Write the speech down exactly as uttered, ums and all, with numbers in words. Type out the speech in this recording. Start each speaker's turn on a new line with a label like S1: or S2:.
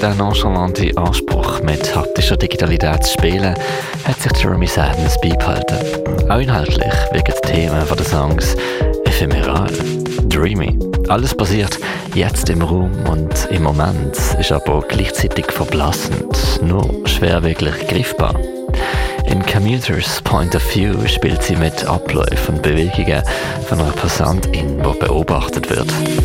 S1: den nonchalanten Anspruch, mit haptischer Digitalität zu spielen, hat sich Jeremy Sadness beibehalten. Auch inhaltlich wirken die Themen der Songs ephemeral, dreamy. Alles passiert jetzt im Raum und im Moment ist aber gleichzeitig verblassend, nur schwer wirklich griffbar. In Commuters Point of View spielt sie mit Abläufen und Bewegungen von einer Passantin, die beobachtet wird.